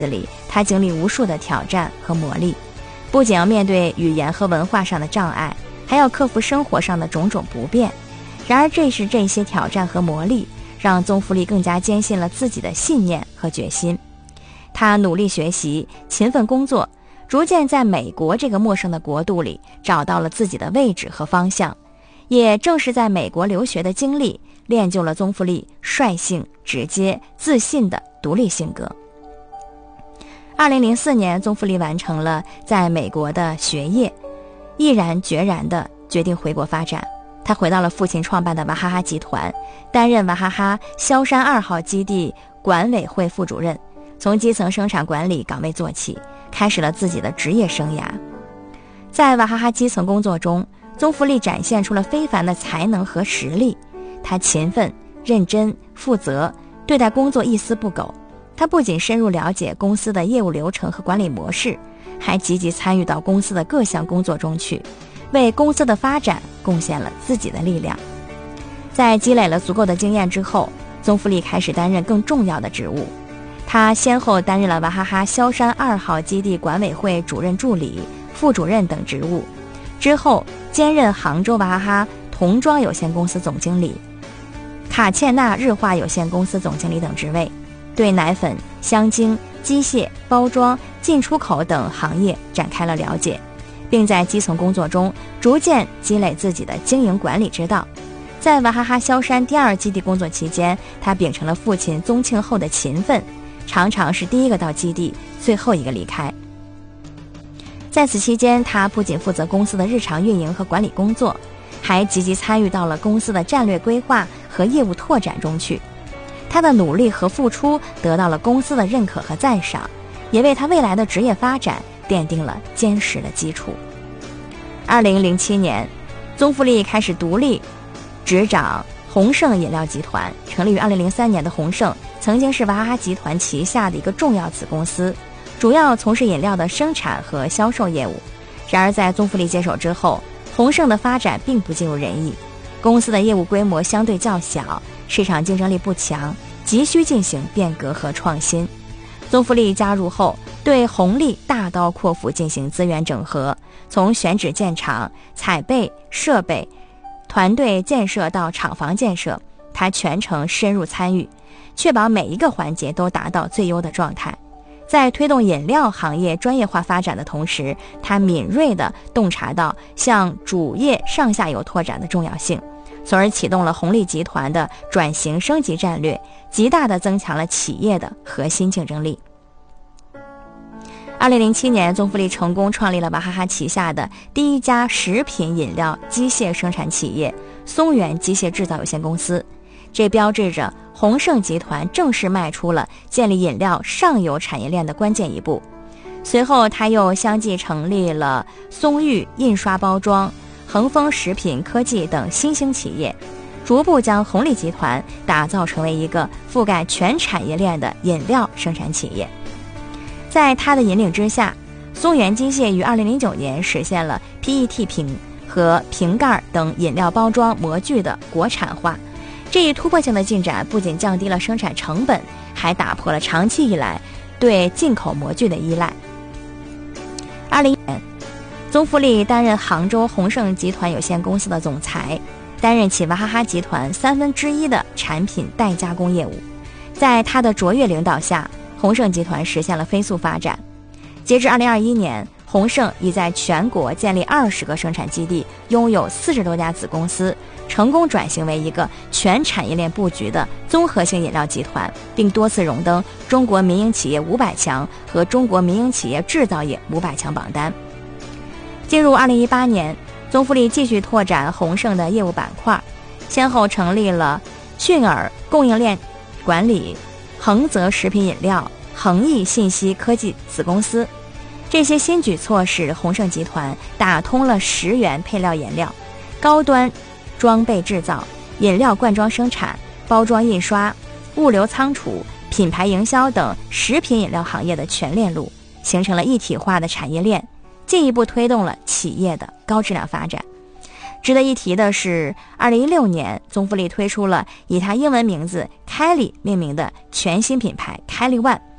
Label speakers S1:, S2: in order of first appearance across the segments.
S1: 里，他经历无数的挑战和磨砺，不仅要面对语言和文化上的障碍，还要克服生活上的种种不便。然而正是这些挑战和磨砺，让宗馥莉更加坚信了自己的信念和决心。他努力学习，勤奋工作，逐渐在美国这个陌生的国度里找到了自己的位置和方向。也正是在美国留学的经历，练就了宗馥莉率性、直接、自信的独立性格。2004年，宗馥莉完成了在美国的学业，毅然决然地决定回国发展。他回到了父亲创办的娃哈哈集团，担任娃哈哈萧山2号基地管委会副主任，从基层生产管理岗位做起，开始了自己的职业生涯。在娃哈哈基层工作中，宗馥莉展现出了非凡的才能和实力。他勤奋、认真、负责，对待工作一丝不苟。他不仅深入了解公司的业务流程和管理模式，还积极参与到公司的各项工作中去，为公司的发展贡献了自己的力量。在积累了足够的经验之后，宗馥莉开始担任更重要的职务。他先后担任了娃哈哈萧山2号基地管委会主任助理、副主任等职务，之后兼任杭州娃哈哈童装有限公司总经理、卡茜娜日化有限公司总经理等职位，对奶粉、香精、机械、包装、进出口等行业展开了了解，并在基层工作中逐渐积累自己的经营管理之道。在娃哈哈萧山第2基地工作期间，他秉承了父亲宗庆后的勤奋，常常是第一个到基地，最后一个离开。在此期间，他不仅负责公司的日常运营和管理工作，还积极参与到了公司的战略规划和业务拓展中去。他的努力和付出得到了公司的认可和赞赏，也为他未来的职业发展奠定了坚实的基础。2007年，宗馥莉开始独立执掌鸿盛饮料集团。成立于2003年的鸿盛曾经是娃哈哈集团旗下的一个重要子公司，主要从事饮料的生产和销售业务。然而在宗馥莉接手之后，鸿盛的发展并不尽如人意，公司的业务规模相对较小，市场竞争力不强，急需进行变革和创新。宗馥莉加入后，对鸿利大刀阔斧进行资源整合，从选址建厂、采备、设备、团队建设到厂房建设，他全程深入参与，确保每一个环节都达到最优的状态。在推动饮料行业专业化发展的同时，他敏锐地洞察到向主业上下游拓展的重要性，从而启动了鸿利集团的转型升级战略，极大地增强了企业的核心竞争力。2007年，宗馥莉成功创立了娃哈哈旗下的第一家食品饮料机械生产企业松原机械制造有限公司，这标志着鸿盛集团正式迈出了建立饮料上游产业链的关键一步。随后他又相继成立了松裕印刷包装、恒丰食品科技等新兴企业，逐步将鸿利集团打造成为一个覆盖全产业链的饮料生产企业。在他的引领之下，松原机械于2009年实现了 PET 瓶和瓶盖等饮料包装模具的国产化。这一突破性的进展不仅降低了生产成本，还打破了长期以来对进口模具的依赖。2010年，宗馥莉担任杭州鸿盛集团有限公司的总裁，担任起娃哈哈集团1/3的产品代加工业务。在他的卓越领导下，鸿盛集团实现了飞速发展。截至2021年，鸿盛已在全国建立20个生产基地，拥有40多家子公司，成功转型为一个全产业链布局的综合性饮料集团，并多次荣登中国民营企业500强和中国民营企业制造业500强榜单。进入2018年，宗馥莉继续拓展鸿盛的业务板块，先后成立了迅尔供应链管理、恒泽食品饮料、恒益信息科技子公司。这些新举措使鸿盛集团打通了食源配料饮料、高端装备制造、饮料罐装生产、包装印刷、物流仓储、品牌营销等食品饮料行业的全链路，形成了一体化的产业链，进一步推动了企业的高质量发展。值得一提的是，2016年，宗馥莉推出了以他英文名字 Kelly 命名的全新品牌 Kelly One，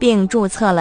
S1: 并注册了